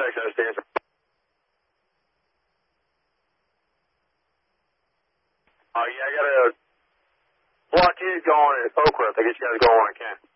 XO stands for. Yeah, I got a blockade going at Oak Cliff. I guess you guys go on when I can.